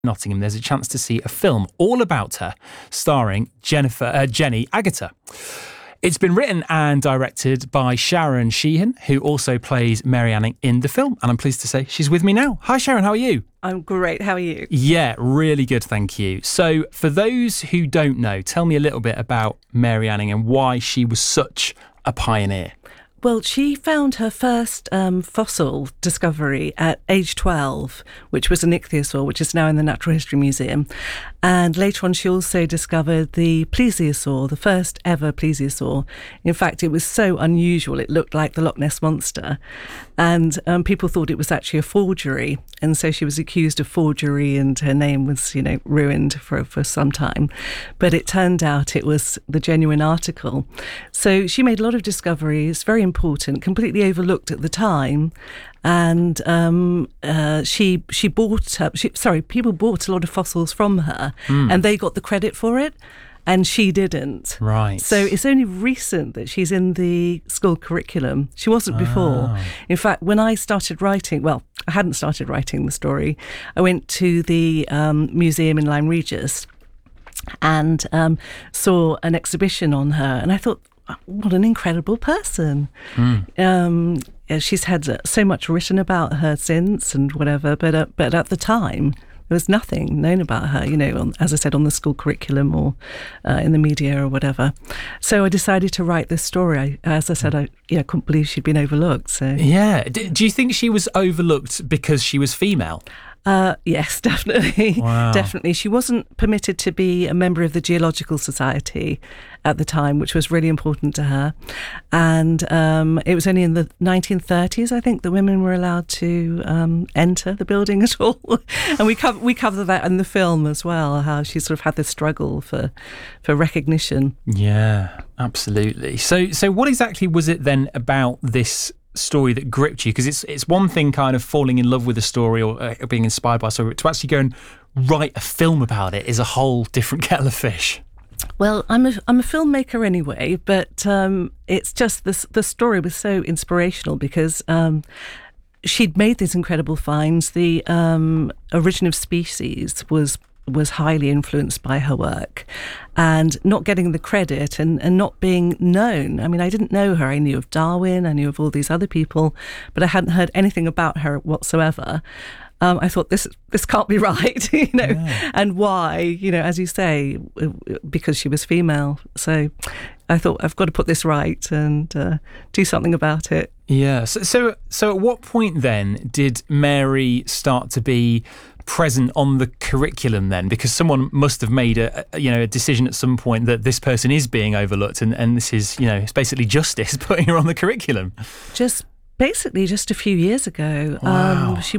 Nottingham, there's a chance to see a film all about her, starring Jenny Agutter. It's been written and directed by Sharon Sheehan, who also plays Mary Anning in the film. And I'm pleased to say she's with me now. Hi, Sharon, how are you? I'm great. How are you? Yeah, really good, thank you. So for those who don't know, tell me a little bit about Mary Anning and why she was such a pioneer. Well, she found her first fossil discovery at age 12, which was an ichthyosaur, which is now in the Natural History Museum. And later on, she also discovered the plesiosaur, the first ever plesiosaur. In fact, it was so unusual, it looked like the Loch Ness Monster. And people thought it was actually a forgery. And so she was accused of forgery and her name was, ruined for some time. But it turned out it was the genuine article. So she made a lot of discoveries, very important, completely overlooked at the time. And people bought a lot of fossils from her and they got the credit for it and she didn't. Right. So it's only recent that she's in the school curriculum. She wasn't before. In fact, when I started writing, I hadn't started writing the story. I went to the museum in Lyme Regis and saw an exhibition on her and I thought, what an incredible person. She's had so much written about her since and whatever, but at the time there was nothing known about her, as I said, on the school curriculum or in the media or whatever. So I decided to write this story. As I said, I couldn't believe she'd been overlooked. So yeah, do you think she was overlooked because she was female? Yes, definitely. Wow. Definitely. She wasn't permitted to be a member of the Geological Society at the time, which was really important to her. And it was only in the 1930s, I think, that women were allowed to enter the building at all. And we cover that in the film as well, how she sort of had this struggle for recognition. Yeah, absolutely. So what exactly was it then about this story that gripped you? Because it's one thing kind of falling in love with a story or being inspired by a story, but to actually go and write a film about it is a whole different kettle of fish. Well, I'm a filmmaker anyway, but it's just the story was so inspirational because she'd made these incredible finds. The Origin of Species was highly influenced by her work and not getting the credit and not being known. I mean, I didn't know her. I knew of Darwin, I knew of all these other people, but I hadn't heard anything about her whatsoever. I thought this can't be right, Yeah. And why, as you say, because she was female. So I thought I've got to put this right and do something about it. Yeah. So at what point then did Mary start to be present on the curriculum then? Because someone must have made a decision at some point that this person is being overlooked and this is, it's basically justice putting her on the curriculum. Basically just a few years ago. Wow. She